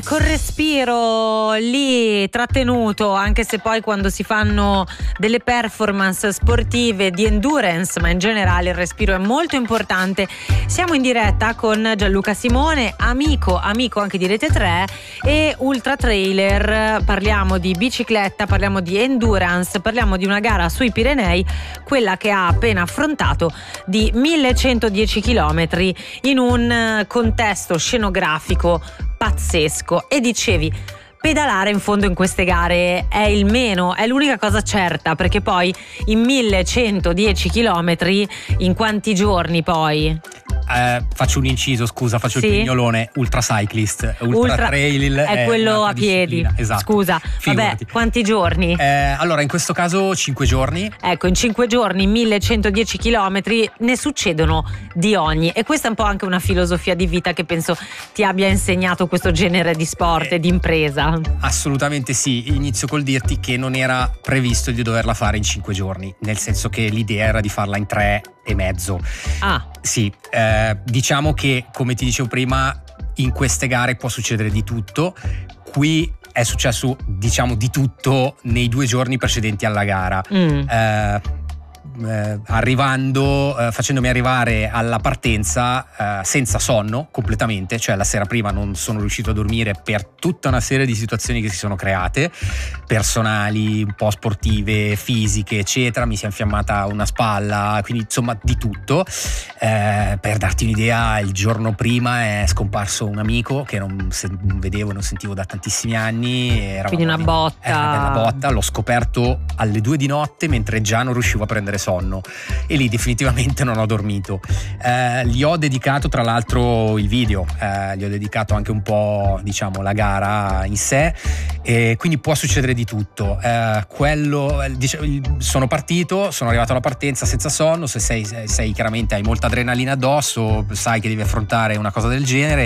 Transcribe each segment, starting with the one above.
col respiro lì trattenuto, anche se poi quando si fanno delle performance sportive di endurance, ma in generale il respiro è molto importante. Siamo in diretta con Gianluca Simone, amico anche di Rete 3 e ultra trailer. Parliamo di bicicletta, parliamo di endurance, parliamo di una gara sui Pirenei, quella che ha appena affrontato, di 1110 chilometri in un contesto scenografico pazzesco. E dicevi, pedalare in fondo in queste gare è il meno, è l'unica cosa certa, perché poi in 1110 chilometri in quanti giorni poi? Faccio un inciso, scusa, faccio il pignolone. Ultra cyclist, ultra trail è quello a piedi, esatto. Scusa, vabbè, quanti giorni? Allora in questo caso 5 giorni. Ecco, in 5 giorni 1110 chilometri ne succedono di ogni, e questa è un po' anche una filosofia di vita che penso ti abbia insegnato questo genere di sport e di impresa. Assolutamente sì. Inizio col dirti che non era previsto di doverla fare in 5 giorni, nel senso che l'idea era di farla in 3 e mezzo. Sì, diciamo che, come ti dicevo prima, in queste gare può succedere di tutto. Qui è successo, diciamo, di tutto nei 2 giorni precedenti alla gara. Facendomi arrivare alla partenza senza sonno completamente, cioè la sera prima non sono riuscito a dormire per tutta una serie di situazioni che si sono create, personali, un po' sportive, fisiche, eccetera. Mi si è infiammata una spalla, quindi insomma di tutto. Per darti un'idea, il giorno prima è scomparso un amico che non vedevo, non sentivo da tantissimi anni. Quindi una botta. Una bella botta. L'ho scoperto alle 2 di notte mentre già non riuscivo a prendere sonno, e lì definitivamente non ho dormito. Gli ho dedicato tra l'altro il video, gli ho dedicato anche un po', diciamo, la gara in sé, e quindi può succedere di tutto. Sono partito, sono arrivato alla partenza senza sonno. Se sei chiaramente, hai molta adrenalina addosso, sai che devi affrontare una cosa del genere,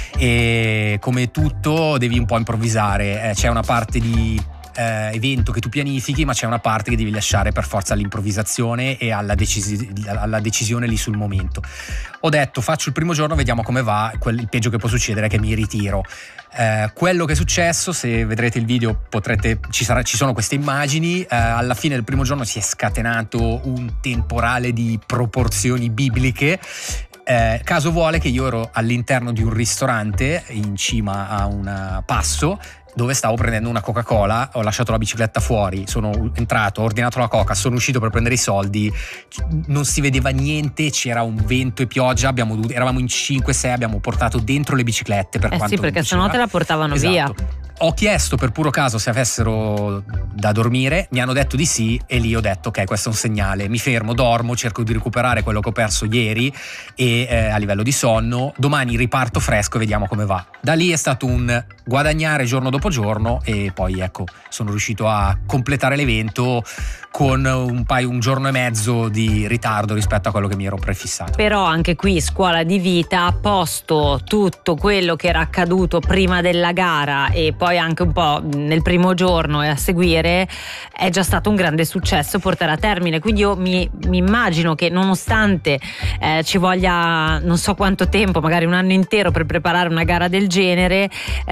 e come tutto devi un po' improvvisare. C'è una parte di evento che tu pianifichi, ma c'è una parte che devi lasciare per forza all'improvvisazione e alla decisione lì sul momento. Ho detto, faccio il primo giorno, vediamo come va. Il peggio che può succedere è che mi ritiro. Quello che è successo, se vedrete il video ci sono queste immagini. Alla fine del primo giorno si è scatenato un temporale di proporzioni bibliche. Caso vuole che io ero all'interno di un ristorante in cima a un passo, dove stavo prendendo una Coca-Cola. Ho lasciato la bicicletta fuori, sono entrato, ho ordinato la Coca, sono uscito per prendere i soldi, non si vedeva niente, c'era un vento e pioggia, eravamo in 5-6, abbiamo portato dentro le biciclette per quanto sì, perché sennò te la portavano via. Ho chiesto per puro caso se avessero da dormire, mi hanno detto di sì, e lì ho detto ok, questo è un segnale, mi fermo, dormo, cerco di recuperare quello che ho perso ieri e a livello di sonno. Domani riparto fresco e vediamo come va. Da lì è stato un guadagnare giorno dopo giorno, e poi ecco, sono riuscito a completare l'evento con un giorno e mezzo di ritardo rispetto a quello che mi ero prefissato. Però anche qui scuola di vita, posto tutto quello che era accaduto prima della gara e poi anche un po' nel primo giorno e a seguire, è già stato un grande successo portare a termine. Quindi io mi immagino che, nonostante ci voglia non so quanto tempo, magari un anno intero per preparare una gara del genere,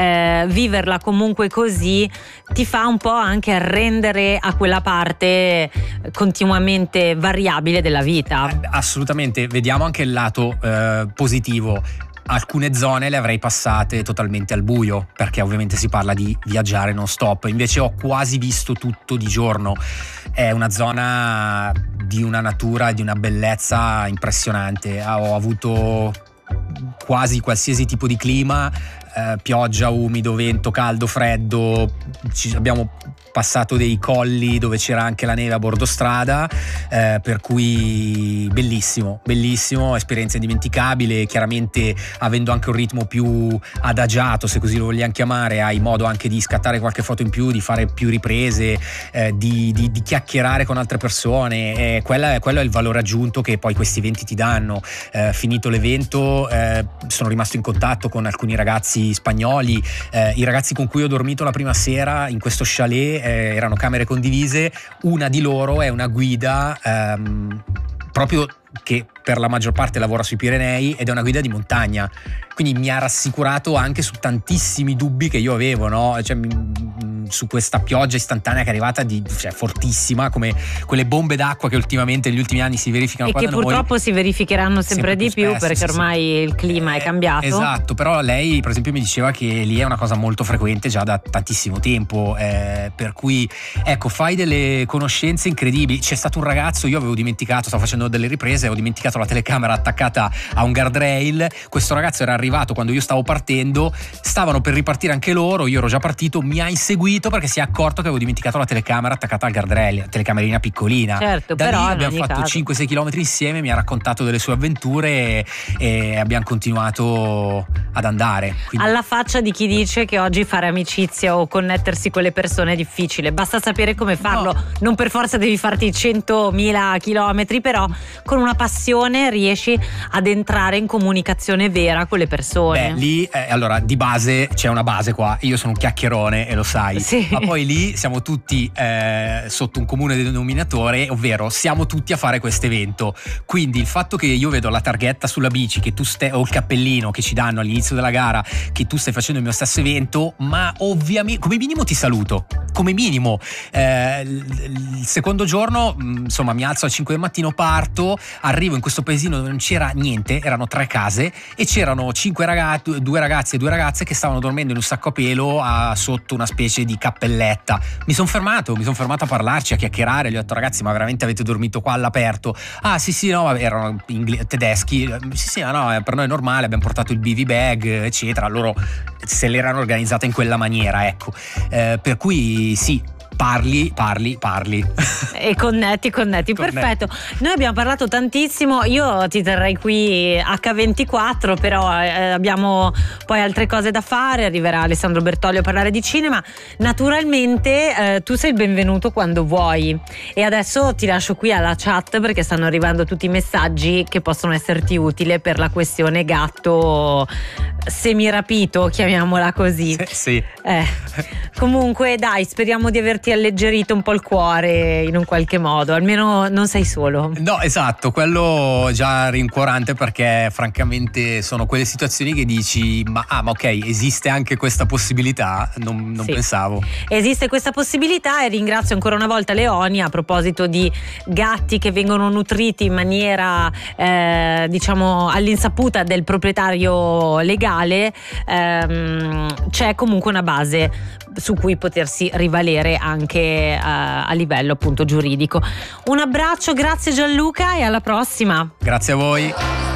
viverla comunque così ti fa un po' anche arrendere a quella parte continuamente variabile della vita. Assolutamente. Vediamo anche il lato positivo. Alcune zone le avrei passate totalmente al buio, perché ovviamente si parla di viaggiare non stop. Invece ho quasi visto tutto di giorno. È una zona di una natura e di una bellezza impressionante. Ho avuto quasi qualsiasi tipo di clima, pioggia, umido, vento, caldo, freddo. Abbiamo passato dei colli dove c'era anche la neve a bordo strada, per cui bellissimo, esperienza indimenticabile. Chiaramente, avendo anche un ritmo più adagiato, se così lo vogliamo chiamare, hai modo anche di scattare qualche foto in più, di fare più riprese, di chiacchierare con altre persone. Quello è il valore aggiunto che poi questi eventi ti danno. Finito l'evento, sono rimasto in contatto con alcuni ragazzi spagnoli, i ragazzi con cui ho dormito la prima sera in questo chalet. Erano camere condivise, una di loro è una guida proprio che per la maggior parte lavora sui Pirenei ed è una guida di montagna, quindi mi ha rassicurato anche su tantissimi dubbi che io avevo, no? Cioè, su questa pioggia istantanea che è arrivata fortissima, come quelle bombe d'acqua che ultimamente negli ultimi anni si verificano e qua che da noi. purtroppo si verificheranno sempre di più spesso, perché ormai il clima è cambiato. Esatto, però lei per esempio mi diceva che lì è una cosa molto frequente già da tantissimo tempo, per cui ecco, fai delle conoscenze incredibili. C'è stato un ragazzo, io avevo dimenticato, stavo facendo delle riprese, avevo dimenticato la telecamera attaccata a un guardrail. Questo ragazzo era arrivato quando io stavo partendo, stavano per ripartire anche loro, io ero già partito, mi ha inseguito perché si è accorto che avevo dimenticato la telecamera attaccata al guardrail, telecamerina piccolina. Certo, da però lì abbiamo fatto 5-6 km insieme, mi ha raccontato delle sue avventure e abbiamo continuato ad andare. Quindi... alla faccia di chi dice che oggi fare amicizia o connettersi con le persone è difficile, basta sapere come farlo. No. Non per forza devi farti 100.000 chilometri, però con una passione riesci ad entrare in comunicazione vera con le persone. Beh, lì allora di base c'è una base qua, io sono un chiacchierone e lo sai, sì. Ma poi lì siamo tutti sotto un comune denominatore, ovvero siamo tutti a fare questo evento, quindi il fatto che io vedo la targhetta sulla bici che tu o il cappellino che ci danno all'inizio della gara che tu stai facendo il mio stesso evento, ma ovviamente come minimo ti saluto, come minimo. Il secondo giorno insomma mi alzo alle 5 del mattino, parto, arrivo in questo paesino dove non c'era niente, erano 3 case e c'erano 5 ragazzi, 2 ragazzi e 2 ragazze che stavano dormendo in un sacco a pelo sotto una specie di cappelletta. Mi sono fermato a parlarci, a chiacchierare, gli ho detto: ragazzi, ma veramente avete dormito qua all'aperto? Ah sì, no, erano tedeschi, sì, no, per noi è normale, abbiamo portato il BV bag eccetera, loro se l'erano organizzata in quella maniera, ecco, per cui sì, parli e connetti. Perfetto, noi abbiamo parlato tantissimo, io ti terrei qui H24, però abbiamo poi altre cose da fare, arriverà Alessandro Bertolli a parlare di cinema. Naturalmente tu sei il benvenuto quando vuoi, e adesso ti lascio qui alla chat perché stanno arrivando tutti i messaggi che possono esserti utili per la questione gatto semirapito, chiamiamola così. Sì. Comunque dai, speriamo di averti alleggerito un po' il cuore in un qualche modo, almeno non sei solo. No, esatto, quello già rincuorante, perché francamente sono quelle situazioni che dici ma ok, esiste anche questa possibilità, non sì, pensavo. Esiste questa possibilità, e ringrazio ancora una volta Leonia a proposito di gatti che vengono nutriti in maniera diciamo all'insaputa del proprietario legale. C'è comunque una base su cui potersi rivalere anche a livello appunto giuridico. Un abbraccio, grazie Gianluca, e alla prossima. Grazie a voi.